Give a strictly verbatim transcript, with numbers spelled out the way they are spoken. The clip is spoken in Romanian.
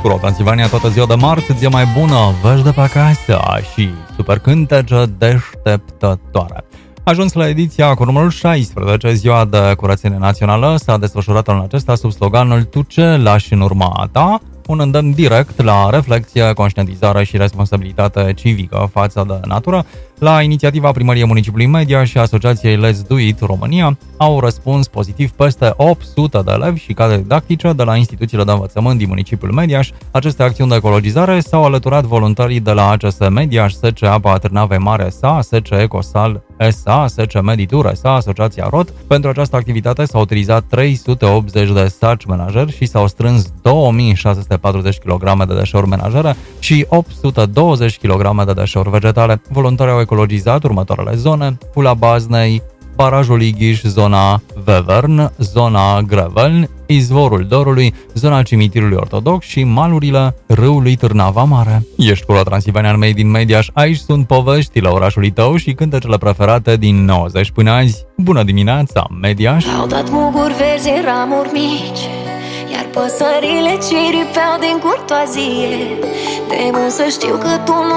Pro Transilvania toată ziua de marți, zi mai bună, vești de pe acasă și super cântece deșteptătoare. Ajuns la ediția cu numărul șaisprezece, ziua de curățenie națională s-a desfășurat anul acesta sub sloganul Tu ce lași în urma ta? Un îndemn direct la reflexie, conștientizare și responsabilitate civică față de natură. La inițiativa Primăriei Municipiului Mediaș și Asociației Let's Do It România au răspuns pozitiv peste opt sute de elevi și cadre didactice de la instituțiile de învățământ din municipiul Mediaș. Aceste acțiuni de ecologizare s-au alăturat voluntarii de la A C S Mediaș, S C Apa Târnave Mare S A, S C Ecosal S A, S C Meditur S A, Asociația R O T. Pentru această activitate s-au utilizat trei sute optzeci de saci menajeri și s-au strâns două mii șase sute patruzeci de kilograme de deșeuri menajere și opt sute douăzeci de kilograme de deșeuri vegetale. Voluntarii au ecologizat următoarele zone: Pula Baznei, Barajul Ighiș, zona Vevern, zona Greveln, Izvorul Dorului, zona Cimitirului Ortodox și malurile râului Târnava Mare. Ești Pro Transilvania Made in Mediaș, aici sunt poveștile orașului tău și cântecele preferate din nouăzeci până azi. Bună dimineața, Mediaș! Au dat muguri verzi în ramuri mici, iar păsările ciripeau din curtoazie. De mult să știu că tu nu